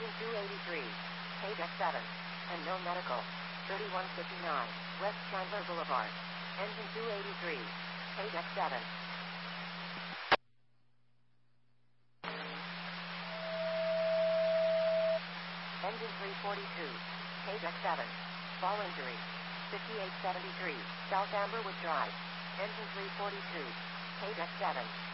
Engine 283. Page X7. And no medical. 3159. West Chandler Boulevard. Engine 283. Page X7. Engine 342. Page X7. Fall injury. 5873. South Amberwood Drive. Engine 342. Page X7.